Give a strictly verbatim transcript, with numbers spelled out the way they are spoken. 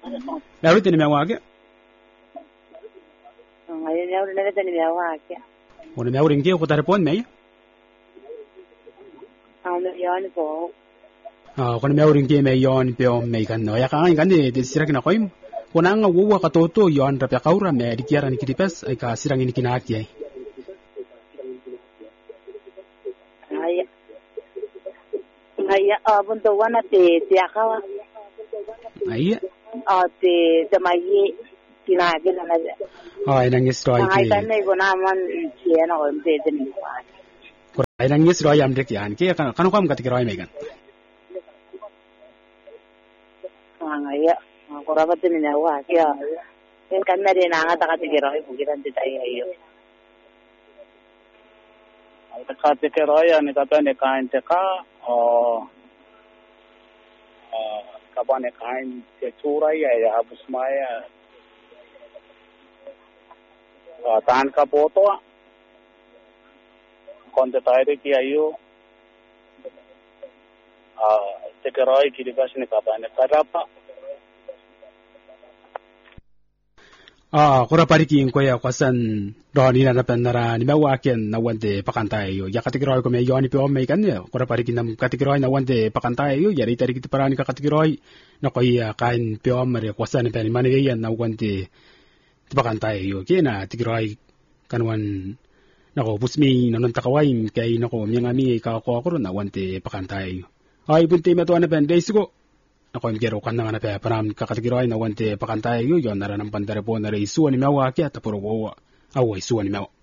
Meru tini mewa ke. Ngayon meru na tini mewa ke. Wala meru ringi ko tarepon me. Ah me yon po. Ah kono meru ringi me yon peo me kan no ya kan kan de sirak na koim. Kona nga wuwa katoto yon rap ya kaura me dikiara ni kidipes ay ka sirang ini kinaki ay. Ay. Ay abun to wana te te akawa. Ay. Ah te te mai kinaki na na. Ay nang isro ay. Ay kan ne ko naman siya na ko te te ni. Ko ay nang isro ay amdek yan ke kan kanu kam katikiro ay me kan. Ay. Kurang betul ni awak ya. Yang kan ada nanga tak ada kira bukan tidak ayo. Tak ada kira ya ni kata ni kain teka. Oh, kapan ni kain cura ya ya habis maya. Tan ka foto. Konten tayar ki ayo. Ah, tekerai kiri pas ni kapan ni kerapa. Ah, kura pariki ko ya kwasan doni na napenara ni mewa ken na wande pakantay yo ya kategori ko me yoni pe o me kan ya kura pariki nam kategori na wande pakantay yo ya ri tari kiti parani ka kategori na ko ya kain pe o mare kwasan pe ni mani ya na wande pakantay yo ke na kategori kanwan na ko busmi na non takawai kay na ko miyangami ka ko ko na wande pakantay yo ay bunti me to na ben desiko ako imgero kan na pe panam kakatigiroy na wante pakantay yo yon nara ng pandare po na reisuan ni mewa kaya tapuro wo away suan ni mewa